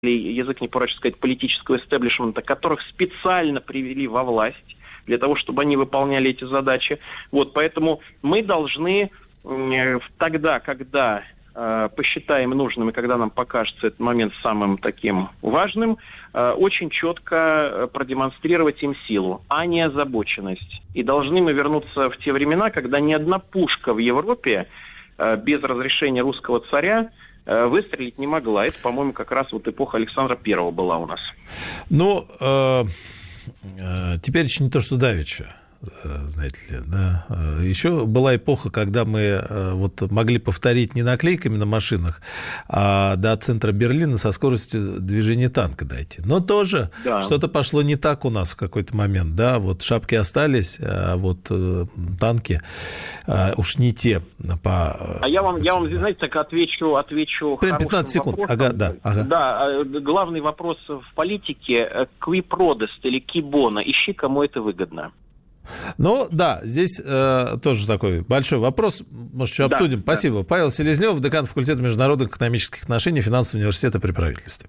или язык не порочит сказать, политического истеблишмента, которых специально привели во власть для того, чтобы они выполняли эти задачи. Вот, поэтому мы должны тогда, когда посчитаем нужным и когда нам покажется этот момент самым таким важным, очень четко продемонстрировать им силу, а не озабоченность. И должны мы вернуться в те времена, когда ни одна пушка в Европе без разрешения русского царя выстрелить не могла. Это, по-моему, как раз вот эпоха Александра I была у нас. Ну, теперь еще не то, что давеча. Знаете ли, да. Еще была эпоха, когда мы вот могли повторить не наклейками на машинах, а до центра Берлина со скоростью движения танка дойти. Но тоже что-то пошло не так у нас в какой-то момент, да, вот шапки остались, а вот танки уж не те. А я вам, знаете, так отвечу 15 секунд. Вопросом. Да, главный вопрос в политике – qui prodest или qui bono, ищи, кому это выгодно. Ну, да, здесь тоже такой большой вопрос. Может, еще обсудим. Да. Спасибо. Павел Селезнев, декан факультета международных экономических отношений Финансового университета при правительстве.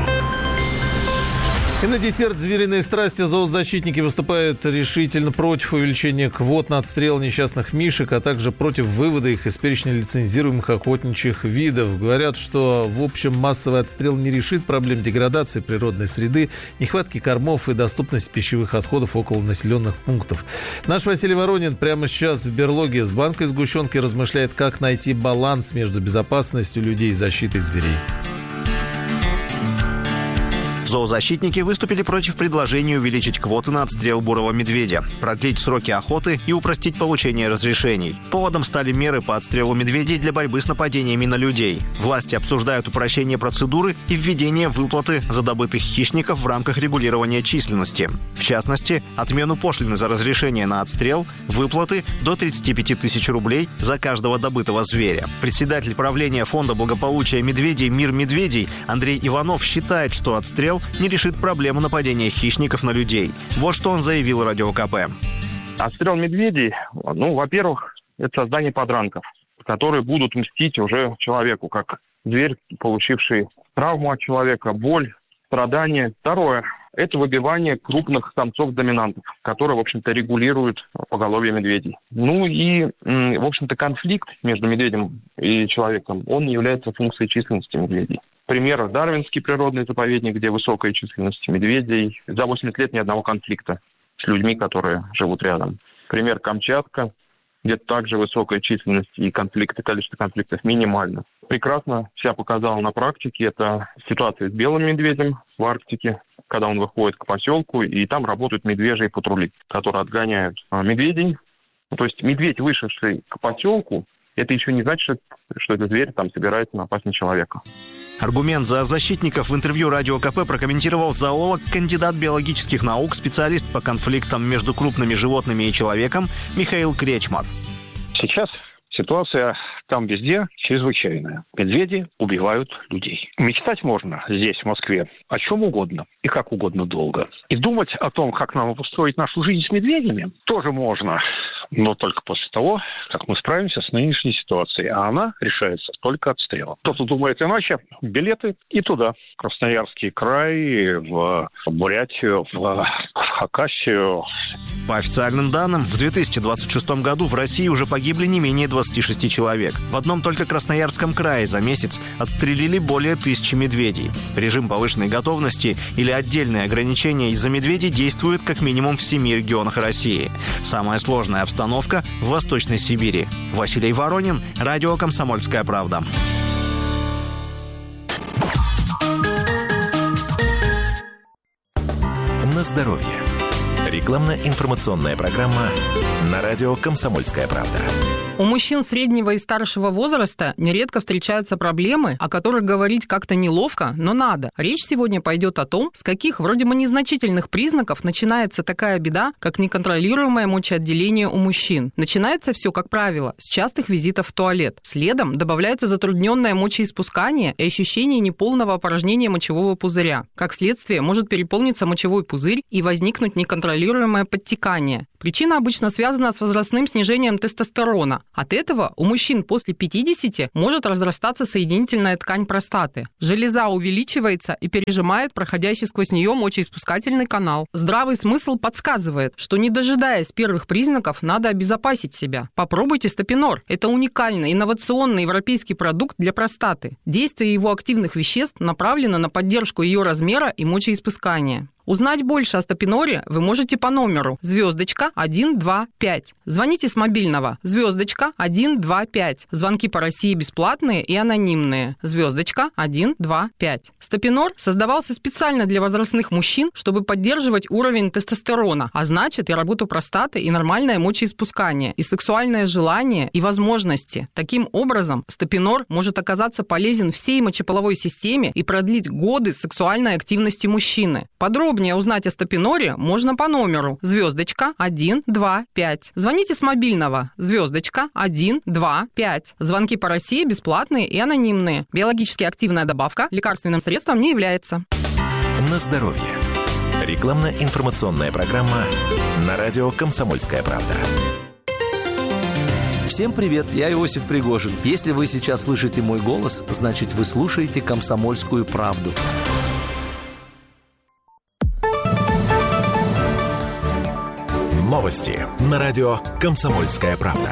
И на десерт звериные страсти. Зоозащитники выступают решительно против увеличения квот на отстрел несчастных мишек, а также против вывода их из перечня лицензируемых охотничьих видов. Говорят, что, в общем, массовый отстрел не решит проблем деградации природной среды, нехватки кормов и доступности пищевых отходов около населенных пунктов. Наш Василий Воронин прямо сейчас в берлоге с банкой сгущенки размышляет, как найти баланс между безопасностью людей и защитой зверей. Зоозащитники выступили против предложения увеличить квоты на отстрел бурого медведя, продлить сроки охоты и упростить получение разрешений. Поводом стали меры по отстрелу медведей для борьбы с нападениями на людей. Власти обсуждают упрощение процедуры и введение выплаты за добытых хищников в рамках регулирования численности. В частности, отмену пошлины за разрешение на отстрел, выплаты до 35 тысяч рублей за каждого добытого зверя. Председатель правления Фонда благополучия медведей «Мир медведей» Андрей Иванов считает, что отстрел не решит проблему нападения хищников на людей. Вот что он заявил Радио КП. Отстрел медведей, во-первых, это создание подранков, которые будут мстить уже человеку, как зверь, получивший травму от человека, боль, страдания. Второе – это выбивание крупных самцов-доминантов, которые, в общем-то, регулируют поголовье медведей. Ну и, в общем-то, конфликт между медведем и человеком, он не является функцией численности медведей. Пример – Дарвинский природный заповедник, где высокая численность медведей. За 80 лет ни одного конфликта с людьми, которые живут рядом. Пример – Камчатка, где также высокая численность и количество конфликтов минимально. Прекрасно себя показало на практике. Это ситуация с белым медведем в Арктике, когда он выходит к поселку, и там работают медвежьи патрули, которые отгоняют медведей. То есть медведь, вышедший к поселку, это еще не значит, что этот зверь там собирается напасть на человека. Аргумент зоозащитников в интервью Радио КП прокомментировал зоолог, кандидат биологических наук, специалист по конфликтам между крупными животными и человеком Михаил Кречмар. Сейчас ситуация там везде чрезвычайная. Медведи убивают людей. Мечтать можно здесь, в Москве, о чем угодно и как угодно долго. И думать о том, как нам обустроить нашу жизнь с медведями, тоже можно. Но только после того, как мы справимся с нынешней ситуацией. А она решается только отстрелом. Кто-то думает иначе. Билеты и туда. В Красноярский край, в Бурятию, в Хакасию. По официальным данным, в 2026 году в России уже погибли не менее 26 человек. В одном только Красноярском крае за месяц отстрелили более 1000 медведей. Режим повышенной готовности или отдельные ограничения из-за медведей действуют как минимум в 7 регионах России. Самая сложная обстановка в Восточной Сибири. Василий Воронин, Радио «Комсомольская правда». На здоровье. Рекламно-информационная программа на радио «Комсомольская правда». У мужчин среднего и старшего возраста нередко встречаются проблемы, о которых говорить как-то неловко, но надо. Речь сегодня пойдет о том, с каких вроде бы незначительных признаков начинается такая беда, как неконтролируемое мочеотделение у мужчин. Начинается все, как правило, с частых визитов в туалет. Следом добавляется затрудненное мочеиспускание и ощущение неполного опорожнения мочевого пузыря. Как следствие, может переполниться мочевой пузырь и возникнуть неконтролируемое подтекание. Причина обычно связана с возрастным снижением тестостерона. От этого у мужчин после 50 может разрастаться соединительная ткань простаты. Железа увеличивается и пережимает проходящий сквозь нее мочеиспускательный канал. Здравый смысл подсказывает, что не дожидаясь первых признаков, надо обезопасить себя. Попробуйте Стопинор. Это уникальный инновационный европейский продукт для простаты. Действие его активных веществ направлено на поддержку ее размера и мочеиспускания. Узнать больше о Стопиноре вы можете по номеру *125. Звоните с мобильного *125. Звонки по России бесплатные и анонимные *125. Стопинор создавался специально для возрастных мужчин, чтобы поддерживать уровень тестостерона, а значит и работу простаты, и нормальное мочеиспускание, и сексуальное желание, и возможности. Таким образом, Стопинор может оказаться полезен всей мочеполовой системе и продлить годы сексуальной активности мужчины. Подробнее узнать о Стопиноре можно по номеру *125. Звоните с мобильного *125. Звонки по России бесплатные и анонимные. Биологически активная добавка лекарственным средством не является. На здоровье. Рекламно-информационная программа на радио «Комсомольская правда». Всем привет, я Иосиф Пригожин. Если вы сейчас слышите мой голос, значит, вы слушаете «Комсомольскую правду». Новости на радио «Комсомольская правда».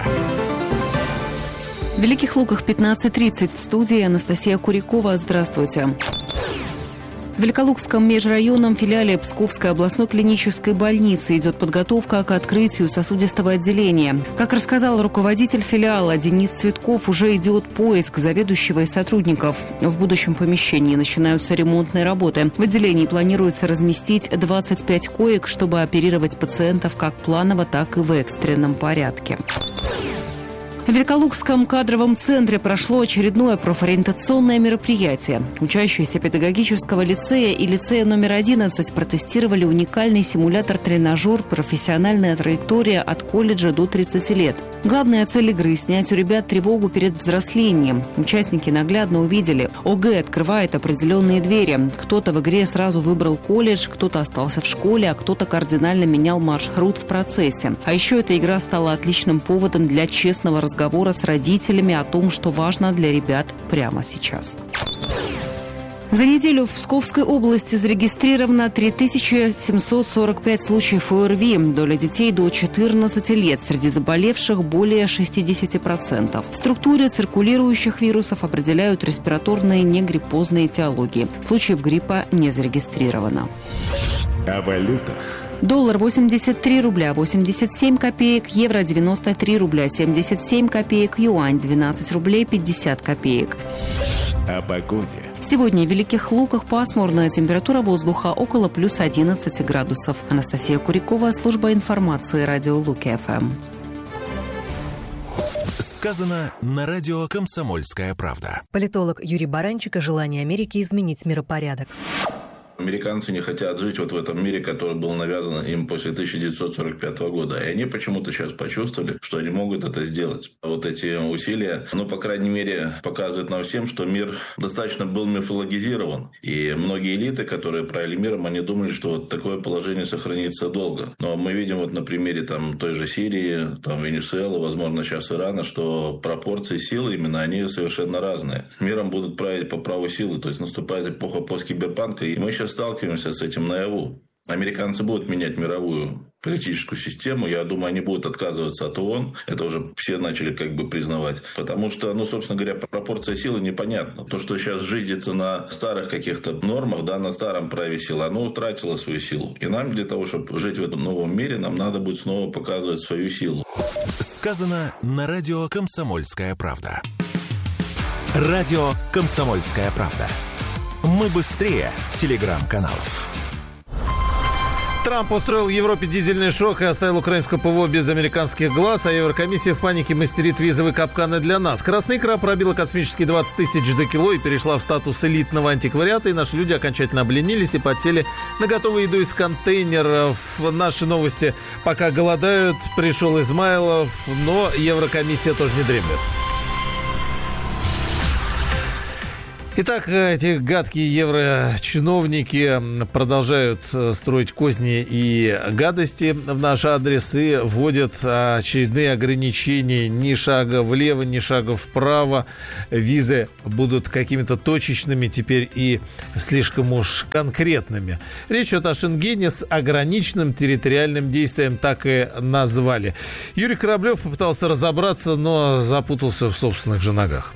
В Великих Луках 15:30 в студии Анастасия Курякова. Здравствуйте. В Великолукском межрайонном филиале Псковской областной клинической больницы идет подготовка к открытию сосудистого отделения. Как рассказал руководитель филиала Денис Цветков, уже идет поиск заведующего и сотрудников. В будущем помещении начинаются ремонтные работы. В отделении планируется разместить 25 коек, чтобы оперировать пациентов как планово, так и в экстренном порядке. В Великолукском кадровом центре прошло очередное профориентационное мероприятие. Учащиеся педагогического лицея и лицея номер 11 протестировали уникальный симулятор-тренажер «Профессиональная траектория от колледжа до 30 лет». Главная цель игры – снять у ребят тревогу перед взрослением. Участники наглядно увидели, ОГЭ открывает определенные двери. Кто-то в игре сразу выбрал колледж, кто-то остался в школе, а кто-то кардинально менял маршрут в процессе. А еще эта игра стала отличным поводом для честного разговора с родителями о том, что важно для ребят прямо сейчас. За неделю в Псковской области зарегистрировано 3745 случаев ОРВИ. Доля детей до 14 лет. Среди заболевших более 60%. В структуре циркулирующих вирусов определяют респираторные негриппозные этиологии. Случаев гриппа не зарегистрировано. О валютах. Доллар 83 рубля 87 копеек, евро 93 рубля 77 копеек, юань 12 рублей 50 копеек. О погоде. Сегодня в Великих Луках пасмурная, температура воздуха около плюс 11 градусов. Анастасия Курякова, служба информации, радио Луки-ФМ. Сказано на радио «Комсомольская правда». Политолог Юрий Баранчик о желании Америки изменить миропорядок. Американцы не хотят жить вот в этом мире, который был навязан им после 1945 года. И они почему-то сейчас почувствовали, что они могут это сделать. Вот эти усилия, по крайней мере, показывают нам всем, что мир достаточно был мифологизирован. И многие элиты, которые правили миром, они думали, что вот такое положение сохранится долго. Но мы видим вот на примере той же Сирии, Венесуэлы, возможно, сейчас Ирана, что пропорции силы именно, они совершенно разные. Миром будут править по праву силы, то есть наступает эпоха посткиберпанка, и мы сейчас сталкиваемся с этим наяву. Американцы будут менять мировую политическую систему. Я думаю, они будут отказываться от ООН. Это уже все начали признавать. Потому что, собственно говоря, пропорция силы непонятна. То, что сейчас жизнится на старых каких-то нормах, на старом праве силы, оно утратило свою силу. И нам для того, чтобы жить в этом новом мире, нам надо будет снова показывать свою силу. Сказано на радио «Комсомольская правда». Радио «Комсомольская правда». Мы быстрее телеграм-каналов. Трамп устроил Европе дизельный шок и оставил украинское ПВО без американских глаз, а Еврокомиссия в панике мастерит визовые капканы для нас. Красная икра пробила космические 20 тысяч за кило и перешла в статус элитного антиквариата, и наши люди окончательно обленились и подсели на готовую еду из контейнеров. Наши новости пока голодают, пришел Измайлов, но Еврокомиссия тоже не дремлет. Итак, эти гадкие еврочиновники продолжают строить козни и гадости в наш адрес и вводят очередные ограничения. Ни шага влево, ни шага вправо. Визы будут какими-то точечными, теперь и слишком уж конкретными. Речь идет о Шенгене с ограниченным территориальным действием, так и назвали. Юрий Кораблев попытался разобраться, но запутался в собственных же ногах.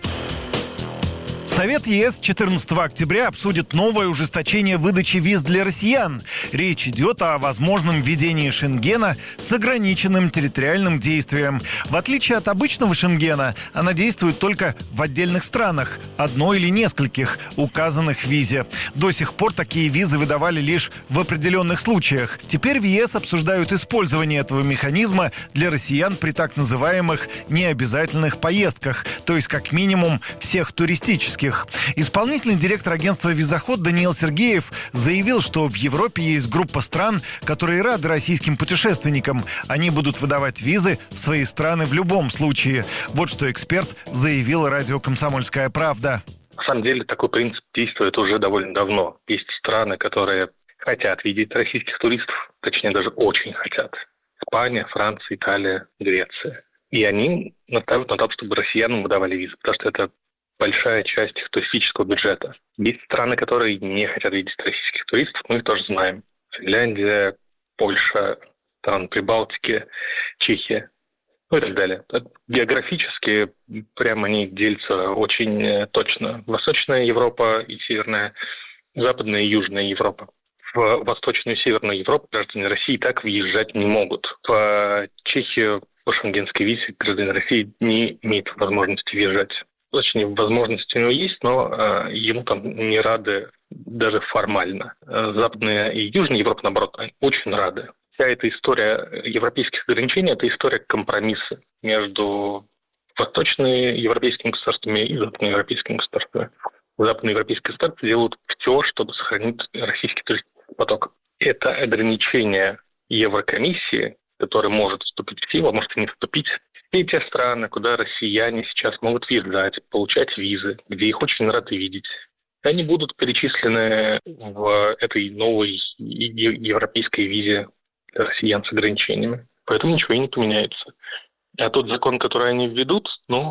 Совет ЕС 14 октября обсудит новое ужесточение выдачи виз для россиян. Речь идет о возможном введении Шенгена с ограниченным территориальным действием. В отличие от обычного Шенгена, она действует только в отдельных странах, одной или нескольких, указанных в визе. До сих пор такие визы выдавали лишь в определенных случаях. Теперь в ЕС обсуждают использование этого механизма для россиян при так называемых необязательных поездках, то есть как минимум всех туристических. Исполнительный директор агентства «Визоход» Даниил Сергеев заявил, что в Европе есть группа стран, которые рады российским путешественникам. Они будут выдавать визы в свои страны в любом случае. Вот что эксперт заявил радио «Комсомольская правда». На самом деле такой принцип действует уже довольно давно. Есть страны, которые хотят видеть российских туристов, точнее даже очень хотят. Испания, Франция, Италия, Греция. И они настаивают на том, чтобы россиянам выдавали визы, потому что это большая часть их туристического бюджета. Есть страны, которые не хотят видеть российских туристов, мы их тоже знаем. Финляндия, Польша, страны Прибалтики, Чехия, ну и так далее. Географически прямо они делятся очень точно. Восточная Европа и Северная, Западная и Южная Европа. В Восточную и Северную Европу граждане России так въезжать не могут. В Чехию по шенгенской визе гражданин России не имеет возможности въезжать. Точнее, возможности у него есть, но ему там не рады даже формально. Западная и Южная Европа, наоборот, очень рады. Вся эта история европейских ограничений – это история компромисса между восточноевропейскими государствами и западноевропейскими государствами. Западноевропейские государства делают все, чтобы сохранить российский туристический поток. Это ограничение Еврокомиссии, которое может вступить в силу, а может и не вступить. И те страны, куда россияне сейчас могут въезжать, получать визы, где их очень рады видеть, они будут перечислены в этой новой европейской визе для россиян с ограничениями. Поэтому ничего и не поменяется. А тот закон, который они введут,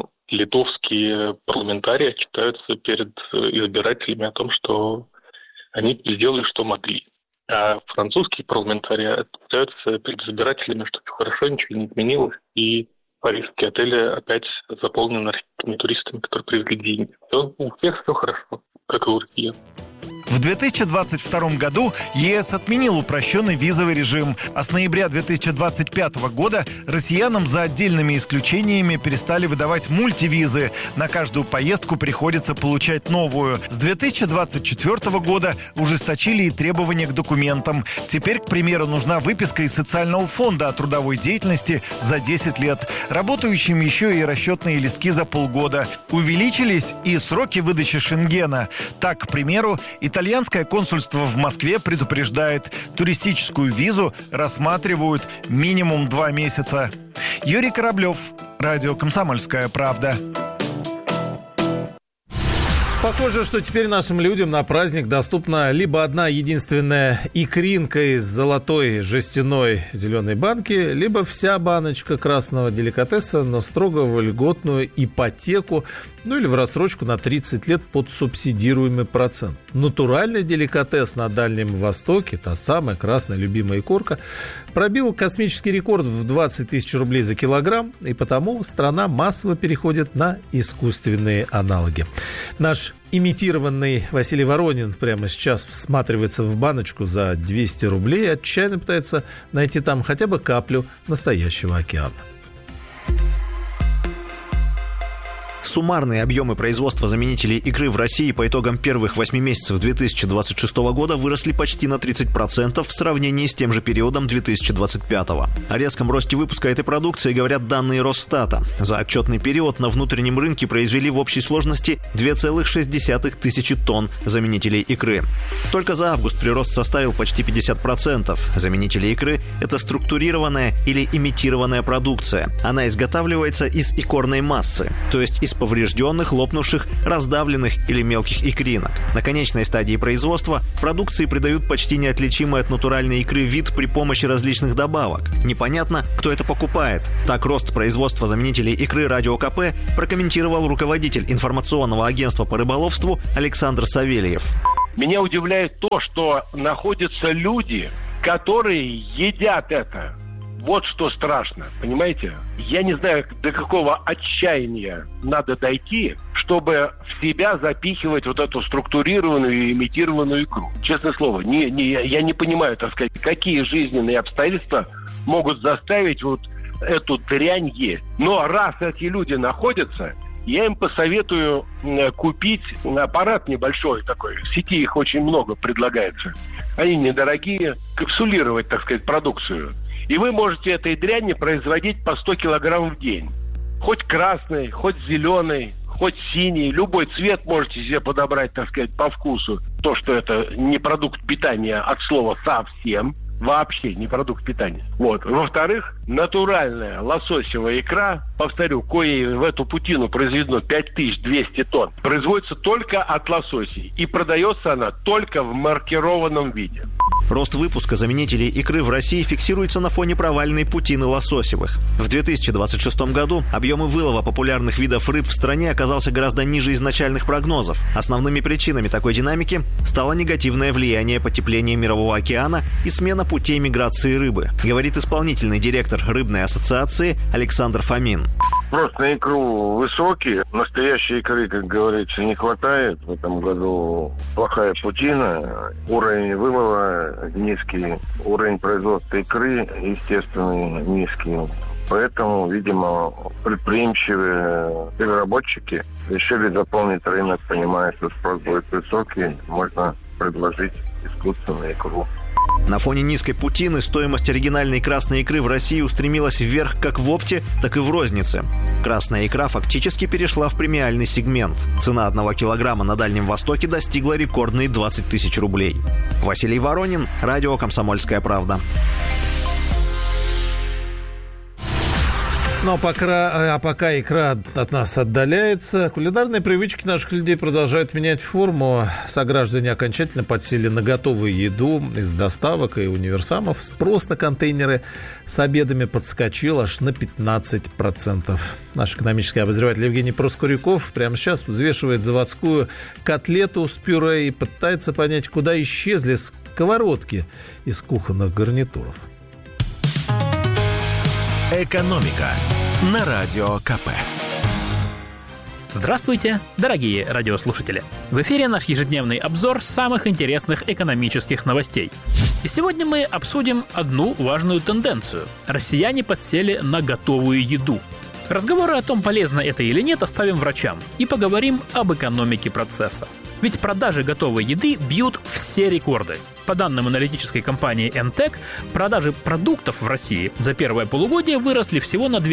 литовские парламентарии отчитаются перед избирателями о том, что они сделали, что могли. А французские парламентарии отчитаются перед избирателями, что все хорошо, ничего не изменилось, и парижские отели опять заполнены российскими туристами, которые привезли деньги. У всех все хорошо, как и у россиян. В 2022 году ЕС отменил упрощенный визовый режим, а с ноября 2025 года россиянам за отдельными исключениями перестали выдавать мультивизы. На каждую поездку приходится получать новую. С 2024 года ужесточили и требования к документам. Теперь, к примеру, нужна выписка из социального фонда о трудовой деятельности за 10 лет. Работающим еще и расчетные листки за полгода. Увеличились и сроки выдачи Шенгена. Так, к примеру, итальянское консульство в Москве предупреждает, туристическую визу рассматривают минимум 2 месяца. Юрий Кораблев, радио «Комсомольская правда». Похоже, что теперь нашим людям на праздник доступна либо одна единственная икринка из золотой жестяной зеленой банки, либо вся баночка красного деликатеса, но строго в льготную ипотеку, или в рассрочку на 30 лет под субсидируемый процент. Натуральный деликатес на Дальнем Востоке, та самая красная любимая икорка, пробил космический рекорд в 20 тысяч рублей за килограмм, и потому страна массово переходит на искусственные аналоги. Наш имитированный Василий Воронин прямо сейчас всматривается в баночку за 200 рублей и отчаянно пытается найти там хотя бы каплю настоящего океана. Суммарные объемы производства заменителей икры в России по итогам первых 8 месяцев 2026 года выросли почти на 30% в сравнении с тем же периодом 2025. О резком росте выпуска этой продукции говорят данные Росстата. За отчетный период на внутреннем рынке произвели в общей сложности 2,6 тысячи тонн заменителей икры. Только за август прирост составил почти 50%. Заменители икры – это структурированная или имитированная продукция. Она изготавливается из икорной массы, то есть из поврежденных, лопнувших, раздавленных или мелких икринок. На конечной стадии производства продукции придают почти неотличимый от натуральной икры вид при помощи различных добавок. Непонятно, кто это покупает. Так рост производства заменителей икры Радио КП прокомментировал руководитель информационного агентства по рыболовству Александр Савельев. Меня удивляет то, что находятся люди, которые едят это. Вот что страшно, понимаете? Я не знаю, до какого отчаяния надо дойти, чтобы в себя запихивать вот эту структурированную и имитированную икру. Честное слово, я не понимаю, так сказать, какие жизненные обстоятельства могут заставить вот эту дрянь есть. Но раз эти люди находятся, я им посоветую купить аппарат небольшой такой. В сети их очень много предлагается. Они недорогие. Капсулировать, так сказать, продукцию. И вы можете этой дряни производить по 100 килограмм в день. Хоть красный, хоть зеленый, хоть синий. Любой цвет можете себе подобрать, так сказать, по вкусу. То, что это не продукт питания от слова совсем. Вообще не продукт питания. Вот. Во-вторых, натуральная лососевая икра, повторю, коей в эту путину произведено 5200 тонн, производится только от лососей. И продается она только в маркированном виде. Рост выпуска заменителей икры в России фиксируется на фоне провальной путины лососевых. В 2026 году объемы вылова популярных видов рыб в стране оказался гораздо ниже изначальных прогнозов. Основными причинами такой динамики стало негативное влияние потепления Мирового океана и смена путей миграции рыбы, говорит исполнительный директор Рыбной ассоциации Александр Фомин. Спрос на икру высокий. Настоящей икры, как говорится, не хватает. В этом году плохая путина, уровень вылова низкий, уровень производства икры, естественно, низкий. Поэтому, видимо, предприимчивые переработчики решили заполнить рынок, понимая, что спрос будет высокий, можно предложить искусственную икру. На фоне низкой путины стоимость оригинальной красной икры в России устремилась вверх как в опте, так и в рознице. Красная икра фактически перешла в премиальный сегмент. Цена 1 килограмма на Дальнем Востоке достигла рекордные 20 тысяч рублей. Василий Воронин, радио «Комсомольская правда». Но пока икра от нас отдаляется, кулинарные привычки наших людей продолжают менять форму. Сограждане окончательно подсели на готовую еду из доставок и универсамов. Спрос на контейнеры с обедами подскочил аж на 15%. Наш экономический обозреватель Евгений Проскуряков прямо сейчас взвешивает заводскую котлету с пюре и пытается понять, куда исчезли сковородки из кухонных гарнитуров. «Экономика» на Радио КП. Здравствуйте, дорогие радиослушатели! В эфире наш ежедневный обзор самых интересных экономических новостей. И сегодня мы обсудим одну важную тенденцию. Россияне подсели на готовую еду. Разговоры о том, полезно это или нет, оставим врачам и поговорим об экономике процесса. Ведь продажи готовой еды бьют все рекорды. По данным аналитической компании Entec, продажи продуктов в России за первое полугодие выросли всего на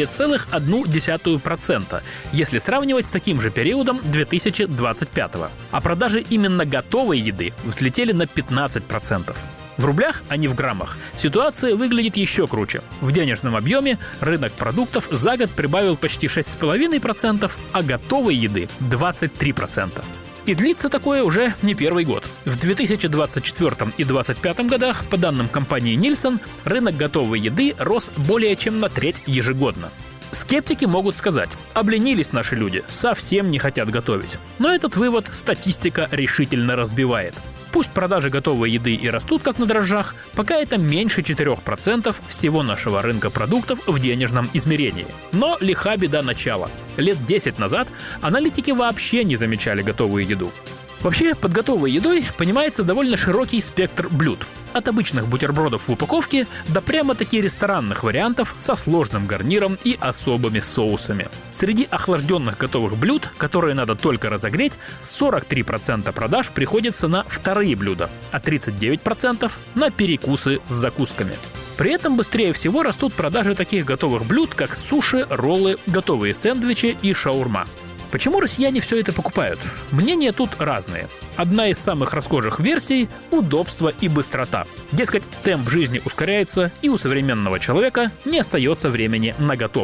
2,1%, если сравнивать с таким же периодом 2025. А продажи именно готовой еды взлетели на 15%. В рублях, а не в граммах, ситуация выглядит еще круче. В денежном объеме рынок продуктов за год прибавил почти 6,5%, а готовой еды – 23%. И длится такое уже не первый год. В 2024 и 2025 годах, по данным компании Nielsen, рынок готовой еды рос более чем на треть ежегодно. Скептики могут сказать: обленились наши люди, совсем не хотят готовить. Но этот вывод статистика решительно разбивает. Пусть продажи готовой еды и растут как на дрожжах, пока это меньше 4% всего нашего рынка продуктов в денежном измерении. Но лиха беда начала. Лет 10 назад аналитики вообще не замечали готовую еду. Вообще, под готовой едой понимается довольно широкий спектр блюд. От обычных бутербродов в упаковке до прямо-таки ресторанных вариантов со сложным гарниром и особыми соусами. Среди охлажденных готовых блюд, которые надо только разогреть, 43% продаж приходится на вторые блюда, а 39% на перекусы с закусками. При этом быстрее всего растут продажи таких готовых блюд, как суши, роллы, готовые сэндвичи и шаурма. Почему россияне все это покупают? Мнения тут разные. Одна из самых расхожих версий – удобство и быстрота. Дескать, темп жизни ускоряется, и у современного человека не остается времени на готовку.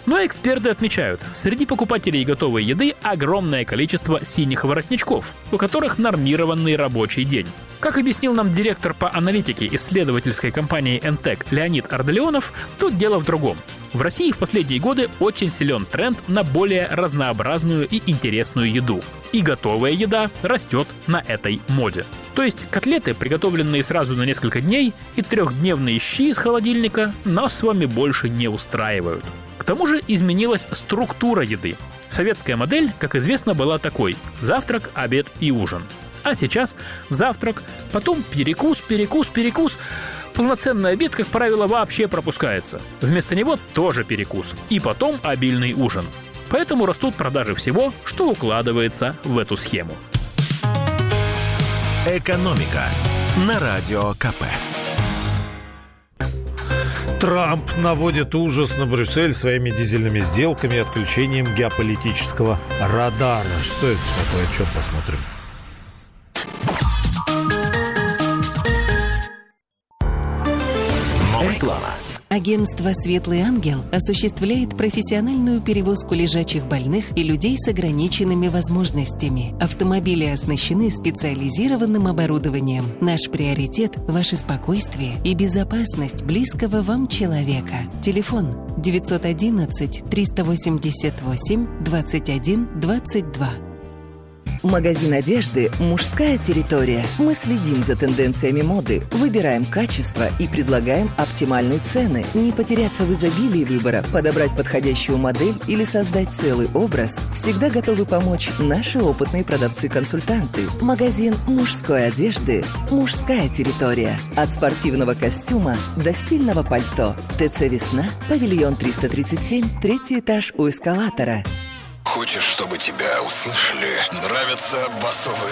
Но эксперты отмечают, среди покупателей готовой еды огромное количество синих воротничков, у которых нормированный рабочий день. Как объяснил нам директор по аналитике исследовательской компании «Энтек» Леонид Арделеонов, тут дело в другом. В России в последние годы очень силен тренд на более разнообразную и интересную еду. И готовая еда растет на этой моде. То есть котлеты, приготовленные сразу на несколько дней, и трехдневные щи из холодильника нас с вами больше не устраивают. К тому же изменилась структура еды. Советская модель, как известно, была такой: завтрак, обед и ужин. А сейчас завтрак, потом перекус. Полноценный обед, как правило, вообще пропускается. Вместо него тоже перекус. И потом обильный ужин. Поэтому растут продажи всего, что укладывается в эту схему. «Экономика» на Радио КП. Трамп наводит ужас на Брюссель своими дизельными сделками и отключением геополитического радара. Что это такое? Отчет посмотрим. Реклама. Агентство «Светлый ангел» осуществляет профессиональную перевозку лежачих больных и людей с ограниченными возможностями. Автомобили оснащены специализированным оборудованием. Наш приоритет – ваше спокойствие и безопасность близкого вам человека. Телефон 911 388 21 22. Магазин одежды «Мужская территория». Мы следим за тенденциями моды, выбираем качество и предлагаем оптимальные цены. Не потеряться в изобилии выбора, подобрать подходящую модель или создать целый образ. Всегда готовы помочь наши опытные продавцы-консультанты. Магазин мужской одежды «Мужская территория». От спортивного костюма до стильного пальто. ТЦ «Весна», павильон 337, 3-й этаж у эскалатора. Хочешь, чтобы тебя услышали? Нравятся басовые